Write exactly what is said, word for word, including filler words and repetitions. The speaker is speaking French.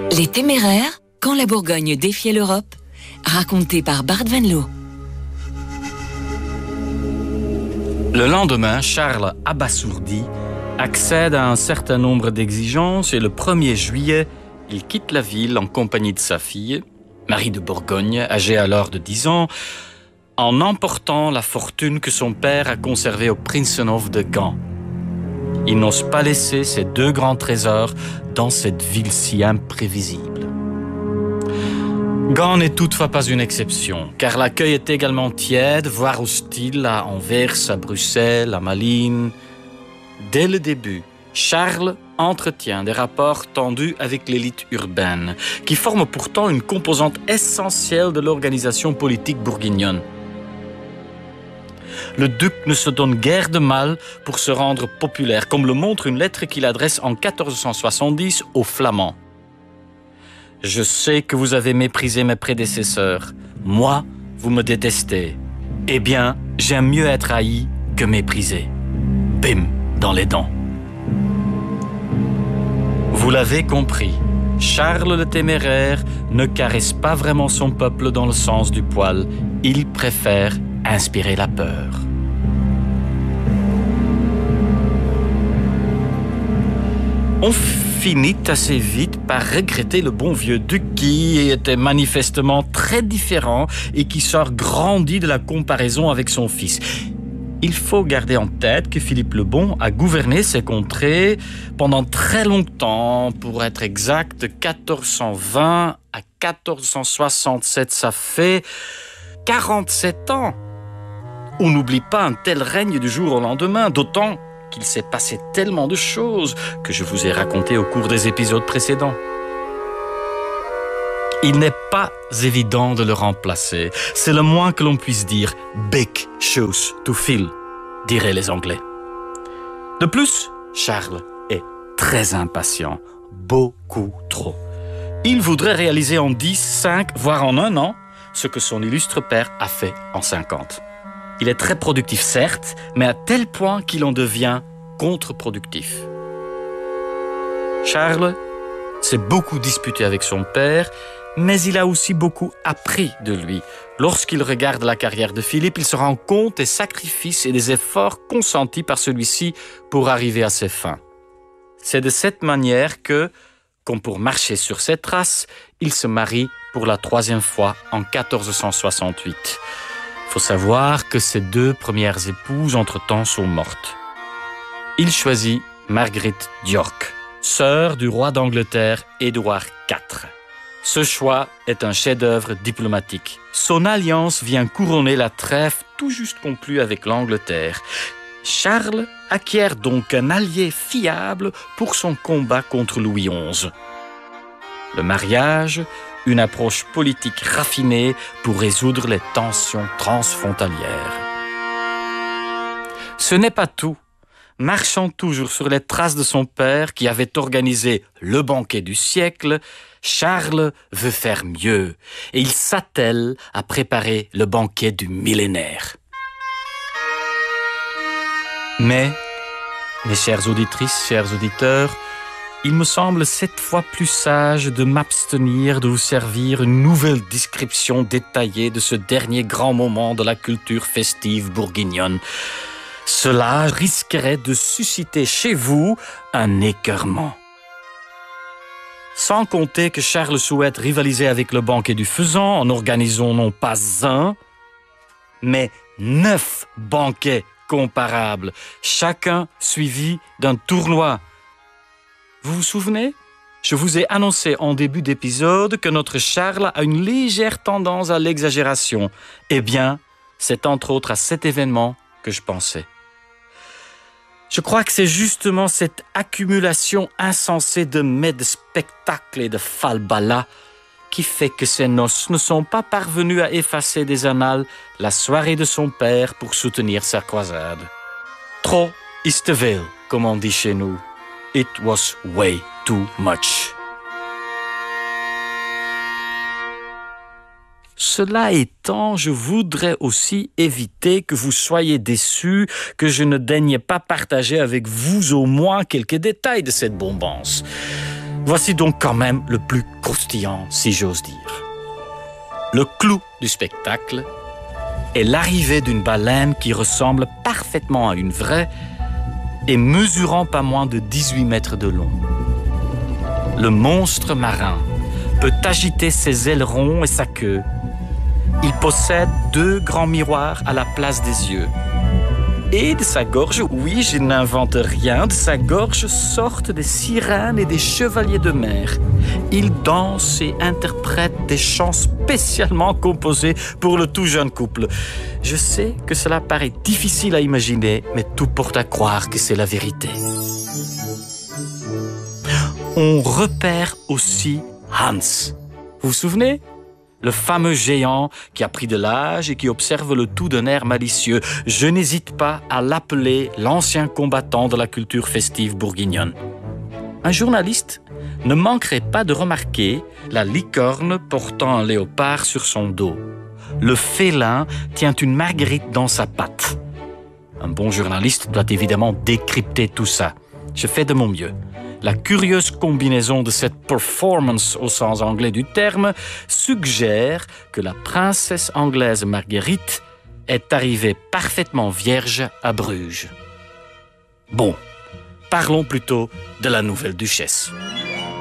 Les Téméraires, quand la Bourgogne défiait l'Europe, raconté par Bart Van Loo. Le lendemain, Charles, abasourdi, accède à un certain nombre d'exigences et le premier juillet, il quitte la ville en compagnie de sa fille, Marie de Bourgogne, âgée alors de dix ans, en emportant la fortune que son père a conservée au Prinsenhof de Gand. Il n'ose pas laisser ces deux grands trésors dans cette ville si imprévisible. Gand n'est toutefois pas une exception, car l'accueil est également tiède, voire hostile à Anvers, à Bruxelles, à Malines. Dès le début, Charles entretient des rapports tendus avec l'élite urbaine, qui forme pourtant une composante essentielle de l'organisation politique bourguignonne. Le duc ne se donne guère de mal pour se rendre populaire, comme le montre une lettre qu'il adresse en quatorze cent soixante-dix aux Flamands. « Je sais que vous avez méprisé mes prédécesseurs. Moi, vous me détestez. Eh bien, j'aime mieux être haï que méprisé. » Bim, dans les dents. Vous l'avez compris, Charles le Téméraire ne caresse pas vraiment son peuple dans le sens du poil. Il préfère inspirer la peur. On finit assez vite par regretter le bon vieux duc qui était manifestement très différent et qui sort grandi de la comparaison avec son fils. Il faut garder en tête que Philippe le Bon a gouverné ces contrées pendant très longtemps, pour être exact, de quatorze cent vingt à quatorze cent soixante-sept, ça fait quarante-sept ans. On n'oublie pas un tel règne du jour au lendemain, d'autant qu'il s'est passé tellement de choses que je vous ai raconté au cours des épisodes précédents. Il n'est pas évident de le remplacer. C'est le moins que l'on puisse dire. Big shoes to fill, diraient les Anglais. De plus, Charles est très impatient, beaucoup trop. Il voudrait réaliser en dix, cinq, voire en un an, ce que son illustre père a fait en cinquante. Il est très productif, certes, mais à tel point qu'il en devient contre-productif. Charles s'est beaucoup disputé avec son père, mais il a aussi beaucoup appris de lui. Lorsqu'il regarde la carrière de Philippe, il se rend compte des sacrifices et des efforts consentis par celui-ci pour arriver à ses fins. C'est de cette manière que, comme pour marcher sur ses traces, il se marie pour la troisième fois en quatorze cent soixante-huit. Il faut savoir que ses deux premières épouses, entre-temps, sont mortes. Il choisit Marguerite d'York, sœur du roi d'Angleterre Édouard quatre. Ce choix est un chef-d'œuvre diplomatique. Son alliance vient couronner la trêve tout juste conclue avec l'Angleterre. Charles acquiert donc un allié fiable pour son combat contre Louis onze. Le mariage, une approche politique raffinée pour résoudre les tensions transfrontalières. Ce n'est pas tout. Marchant toujours sur les traces de son père qui avait organisé le banquet du siècle, Charles veut faire mieux et il s'attelle à préparer le banquet du millénaire. Mais, mes chères auditrices, chers auditeurs, il me semble cette fois plus sage de m'abstenir de vous servir une nouvelle description détaillée de ce dernier grand moment de la culture festive bourguignonne. Cela risquerait de susciter chez vous un écœurement. Sans compter que Charles souhaite rivaliser avec le banquet du faisan en organisant non pas un, mais neuf banquets comparables, chacun suivi d'un tournoi. Vous vous souvenez ? Je vous ai annoncé en début d'épisode que notre Charles a une légère tendance à l'exagération. Eh bien, c'est entre autres à cet événement que je pensais. Je crois que c'est justement cette accumulation insensée de mets de spectacles et de falbala qui fait que ces noces ne sont pas parvenues à effacer des annales la soirée de son père pour soutenir sa croisade. Trop is te veel, comme on dit chez nous. It was way too much. Cela étant, je voudrais aussi éviter que vous soyez déçus, que je ne daigne pas partager avec vous au moins quelques détails de cette bombance. Voici donc quand même le plus croustillant, si j'ose dire. Le clou du spectacle est l'arrivée d'une baleine qui ressemble parfaitement à une vraie et mesurant pas moins de dix-huit mètres de long. Le monstre marin peut agiter ses ailerons et sa queue. Il possède deux grands miroirs à la place des yeux. Et de sa gorge, oui, je n'invente rien, de sa gorge sortent des sirènes et des chevaliers de mer. Il danse et interprète des chants spécialement composés pour le tout jeune couple. Je sais que cela paraît difficile à imaginer, mais tout porte à croire que c'est la vérité. On repère aussi Hans. Vous vous souvenez ? Le fameux géant qui a pris de l'âge et qui observe le tout d'un air malicieux. Je n'hésite pas à l'appeler l'ancien combattant de la culture festive bourguignonne. Un journaliste ne manquerait pas de remarquer la licorne portant un léopard sur son dos. Le félin tient une marguerite dans sa patte. Un bon journaliste doit évidemment décrypter tout ça. Je fais de mon mieux. La curieuse combinaison de cette performance au sens anglais du terme suggère que la princesse anglaise Marguerite est arrivée parfaitement vierge à Bruges. Bon, parlons plutôt de la nouvelle duchesse.